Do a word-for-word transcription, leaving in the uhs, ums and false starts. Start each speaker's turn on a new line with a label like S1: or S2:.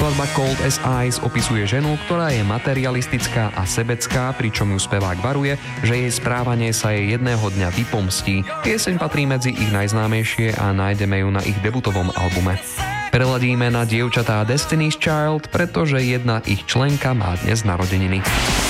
S1: skladba Cold as Ice opisuje ženu, ktorá je materialistická a sebecká, pričom ju spevák varuje, že jej správanie sa jej jedného dňa vypomstí. Pieseň patrí medzi ich najznámejšie a nájdeme ju na ich debutovom albume. Preladíme na dievčatá Destiny's Child, pretože jedna ich členka má dnes narodeniny.